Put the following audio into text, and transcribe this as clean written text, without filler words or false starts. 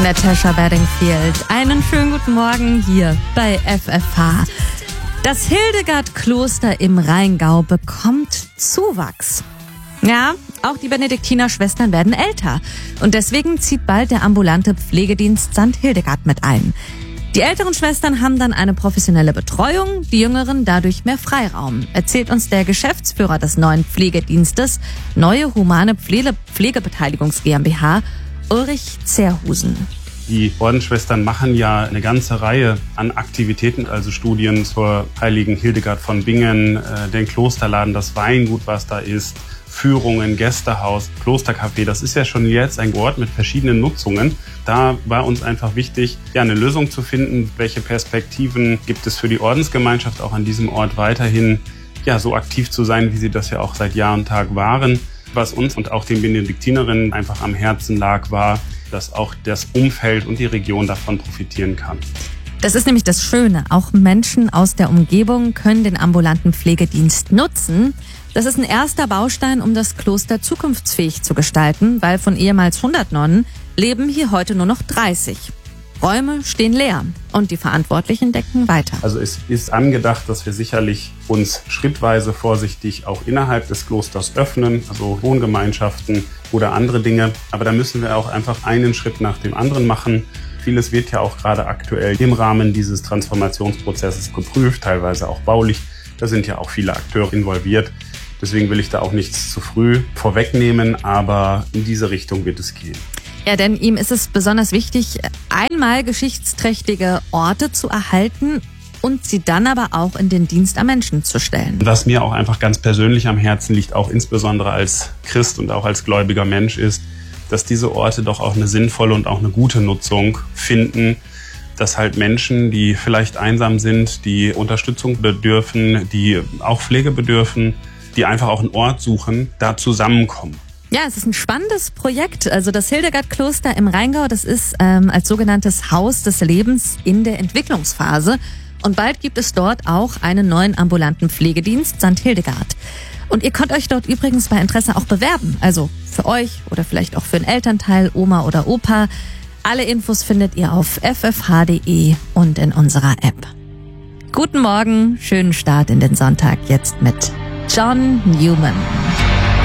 Natasha Bedingfield. Einen schönen guten Morgen hier bei FFH. Das Hildegard-Kloster im Rheingau bekommt Zuwachs. Ja, auch die Benediktinerschwestern werden älter. Und deswegen zieht bald der ambulante Pflegedienst St. Hildegard mit ein. Die älteren Schwestern haben dann eine professionelle Betreuung, die jüngeren dadurch mehr Freiraum, erzählt uns der Geschäftsführer des neuen Pflegedienstes, Neue Humane Pflegebeteiligungs GmbH, Ulrich Zerhusen. Die Ordensschwestern machen ja eine ganze Reihe an Aktivitäten, also Studien zur heiligen Hildegard von Bingen, den Klosterladen, das Weingut, was da ist, Führungen, Gästehaus, Klostercafé. Das ist ja schon jetzt ein Ort mit verschiedenen Nutzungen. Da war uns einfach wichtig, eine Lösung zu finden. Welche Perspektiven gibt es für die Ordensgemeinschaft auch an diesem Ort weiterhin so aktiv zu sein, wie sie das ja auch seit Jahr und Tag waren. Was uns und auch den Benediktinerinnen einfach am Herzen lag, war, dass auch das Umfeld und die Region davon profitieren kann. Das ist nämlich das Schöne. Auch Menschen aus der Umgebung können den ambulanten Pflegedienst nutzen. Das ist ein erster Baustein, um das Kloster zukunftsfähig zu gestalten, weil von ehemals 100 Nonnen leben hier heute nur noch 30. Räume stehen leer und die Verantwortlichen denken weiter. Also es ist angedacht, dass wir sicherlich uns schrittweise vorsichtig auch innerhalb des Klosters öffnen, also Wohngemeinschaften oder andere Dinge. Aber da müssen wir auch einfach einen Schritt nach dem anderen machen. Vieles wird ja auch gerade aktuell im Rahmen dieses Transformationsprozesses geprüft, teilweise auch baulich. Da sind ja auch viele Akteure involviert. Deswegen will ich da auch nichts zu früh vorwegnehmen, aber in diese Richtung wird es gehen. Ja, denn ihm ist es besonders wichtig, einmal geschichtsträchtige Orte zu erhalten und sie dann aber auch in den Dienst am Menschen zu stellen. Was mir auch einfach ganz persönlich am Herzen liegt, auch insbesondere als Christ und auch als gläubiger Mensch, ist, dass diese Orte doch auch eine sinnvolle und auch eine gute Nutzung finden, dass halt Menschen, die vielleicht einsam sind, die Unterstützung bedürfen, die auch Pflege bedürfen, die einfach auch einen Ort suchen, da zusammenkommen. Ja, es ist ein spannendes Projekt. Also das Hildegard-Kloster im Rheingau, das ist als sogenanntes Haus des Lebens in der Entwicklungsphase. Und bald gibt es dort auch einen neuen ambulanten Pflegedienst, St. Hildegard. Und ihr könnt euch dort übrigens bei Interesse auch bewerben. Also für euch oder vielleicht auch für einen Elternteil, Oma oder Opa. Alle Infos findet ihr auf ffh.de und in unserer App. Guten Morgen, schönen Start in den Sonntag jetzt mit John Newman.